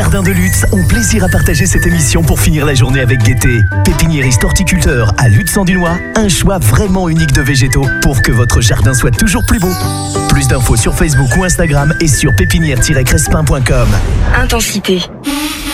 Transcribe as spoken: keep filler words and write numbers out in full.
Jardins de Lutz ont plaisir à partager cette émission pour finir la journée avec gaieté. Pépiniériste horticulteur à Lutz-en-Dunois, un choix vraiment unique de végétaux pour que votre jardin soit toujours plus beau. Plus d'infos sur Facebook ou Instagram et sur pépinière tiret crespin point com. Intensité.